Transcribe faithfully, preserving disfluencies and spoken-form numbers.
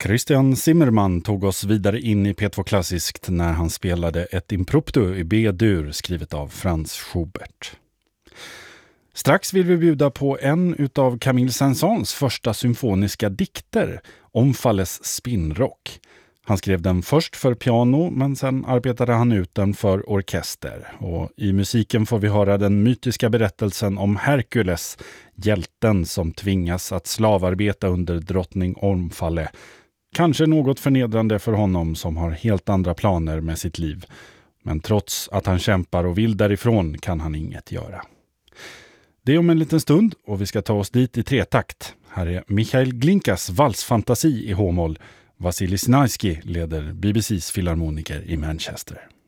Christian Zimmerman tog oss vidare in i P två Klassiskt när han spelade ett impromptu i B-dur skrivet av Franz Schubert. Strax vill vi bjuda på en utav Camille Saint-Saëns första symfoniska dikter, Omfalles spinnrock. Han skrev den först för piano men sen arbetade han ut den för orkester. Och i musiken får vi höra den mytiska berättelsen om Herkules, hjälten som tvingas att slavarbeta under drottning Omfalle. Kanske något förnedrande för honom som har helt andra planer med sitt liv. Men trots att han kämpar och vill därifrån kan han inget göra. Det är om en liten stund och vi ska ta oss dit i tretakt. Här är Michael Glinkas valsfantasi i H-moll. Vasilij Znaisky leder B B C:s filharmoniker i Manchester.